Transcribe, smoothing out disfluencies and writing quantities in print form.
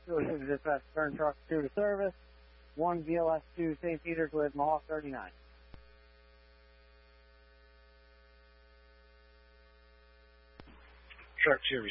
202 to dispatch, turn truck 2 to service. 1 VLS 2 St. Peter's with Mohawk 39. Truck 2